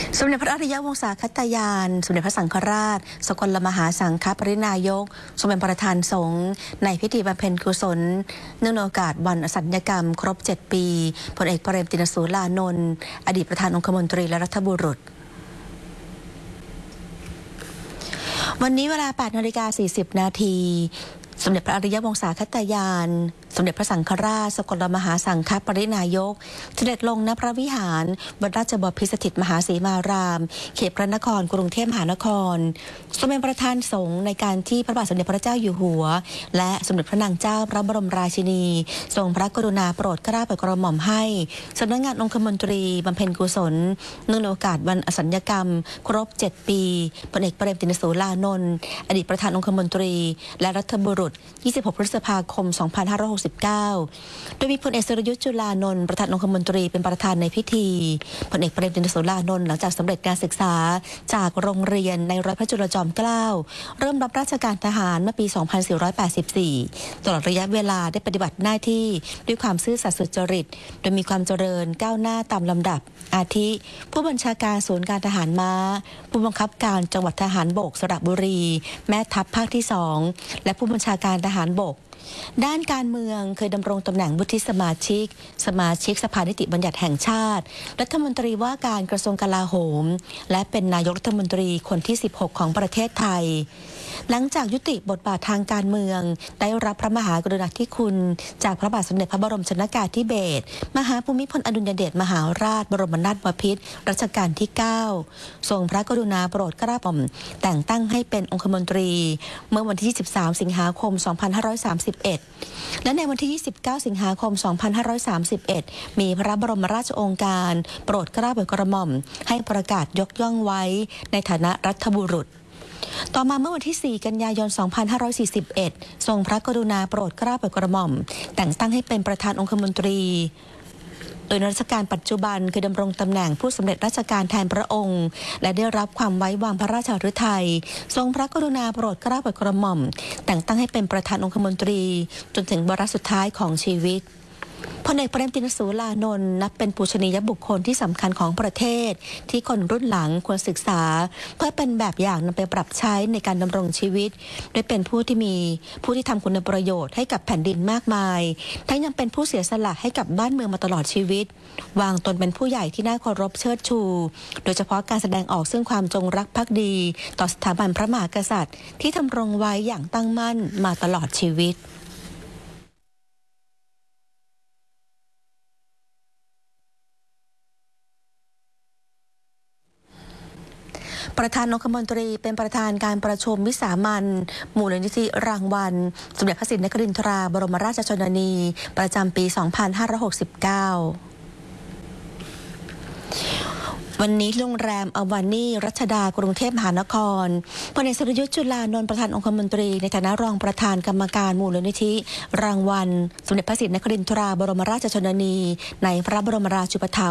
สมเด็จพระอริยวงศาคตยานสมเด็จพระสังฆราชสกลมหาสังฆปรินายกทรงเป็นประธานสงฆ์ในพิธีบำเพ็ญกุศลเนื่องในโอกาสวันอสัญญกรรมครบ7 ปีพลเอกเปรมติณสูรานนท์อดีตประธานองคมนตรีและรัฐบุรุษวันนี้เวลา 8:40 นาทีสมเด็จพระอริยวงศาคตยานสมเด็จพระสังฆราชสกลมหาสังฆปรินายกเสด็จลงณพระวิหารวัดราชบพิตรสถิตมหาสีมารามเขตพระนครกรุงเทพมหานครทรงเป็นประธานสงฆ์ในการที่พระบาทสมเด็จพระเจ้าอยู่หัวและสมเด็จพระนางเจ้าพระบรมราชินีทรงพระกรุณาโปรดเกล้าโปรดกระหม่อมให้สำนักงานองคมนตรีบำเพ็ญกุศลเนื่องในโอกาสวันอสัญญกรรมครบ7 ปีพลเอกเปรมติณสูรานนท์อดีตประธานองคมนตรีและรัฐบุรุษ26 พฤษภาคม 2569 โดยมีพลเอกสุรยุทธ์จุลานนท์ประธานองคมนตรีเป็นประธานในพิธีพลเอกเปรมติณสูรานนท์หลังจากสำเร็จการศึกษาจากโรงเรียนในร้อยพระจุลจอมเกล้าเริ่มรับราชการทหารเมื่อปี 2484 ตลอดระยะเวลาได้ปฏิบัติหน้าที่ด้วยความซื่อสัตย์สุจริตโดยมีความเจริญก้าวหน้าตามลำดับอาทิผู้บัญชาการศูนย์การทหารม้าผู้บังคับการจังหวัดทหารบกสระบุรีแม่ทัพภาคที่ 2และผู้บัญชาการทหารบกด้านการเมืองเคยดำรงตำแหน่งวุฒิสมาชิกสภานิติบัญญัติแห่งชาติรัฐมนตรีว่าการกระทรวงกลาโหมและเป็นนายกรัฐมนตรีคนที่ 16 ของประเทศไทยหลังจากยุติบทบาททางการเมืองได้รับพระมหากรุณาธิคุณจากพระบาทสมเด็จพระบรมชนกาธิเบศรมหาภูมิพลอดุลยเดชมหาราชบรมนาถบพิตรรัชกาลที่ 9 ทรงพระกรุณาโปรดเกล้าโปรดกระหม่อมแต่งตั้งให้เป็นองคมนตรีเมื่อวันที่ 23 สิงหาคม 2531 และในวันที่ 29 สิงหาคม 2531 มีพระบรมราชโองการโปรดเกล้าโปรดกระหม่อมให้ประกาศยกย่องไว้ในฐานะรัฐบุรุษต่อมาเมื่อวันที่ 4 กันยายน 2541 ทรงพระกรุณาโปรดเกล้าโปรดกระหม่อมแต่งตั้งให้เป็นประธานองคมนตรีโดยในรัชกาลปัจจุบันคือดำรงตำแหน่งผู้สำเร็จราชการแทนพระองค์และได้รับความไว้วางพระราชฤทัยทรงพระกรุณาโปรดเกล้าโปรดกระหม่อมแต่งตั้งให้เป็นประธานองคมนตรีจนถึงวาระสุดท้ายของชีวิตพลเอกเปรมติณสูรานนท์นับเป็นปูชนียบุคคลที่สำคัญของประเทศที่คนรุ่นหลังควรศึกษาเพื่อเป็นแบบอย่างนำไปปรับใช้ในการดำรงชีวิตโดยเป็นผู้ที่ทำคุณประโยชน์ให้กับแผ่นดินมากมายทั้งยังเป็นผู้เสียสละให้กับบ้านเมืองมาตลอดชีวิตวางตนเป็นผู้ใหญ่ที่น่าเคารพเชิดชูโดยเฉพาะการแสดงออกซึ่งความจงรักภักดีต่อสถาบันพระมหากษัตริย์ที่ดำรงไว้อย่างตั้งมั่นมาตลอดชีวิตประธานองคมนตรีเป็นประธานการประชุมวิสามัญมูลนิธิรางวัลสมเด็จพระศรีนครินทราบรมราชชนนีประจำปี 2569 วันนี้โรงแรมอวานีรัชดากรุงเทพมหานครพลเอกสุรยุทธ์จุลานนท์ประธานองคมนตรีในฐานะรองประธานกรรมการมูลนิธิรางวัลสมเด็จพระศรีนครินทราบรมราชชนนีในพระบรมราชูปถัมภ์